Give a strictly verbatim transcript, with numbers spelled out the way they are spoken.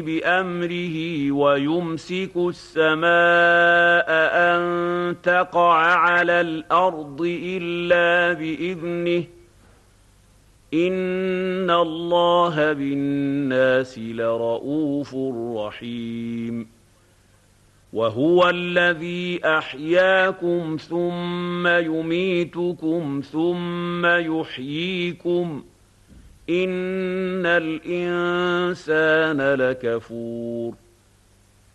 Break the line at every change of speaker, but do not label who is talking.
بأمره ويمسك السماء أن تقع على الأرض إلا بإذنه إن الله بالناس لرءوف رحيم وهو الذي أحياكم ثم يميتكم ثم يحييكم إن الإنسان لكفور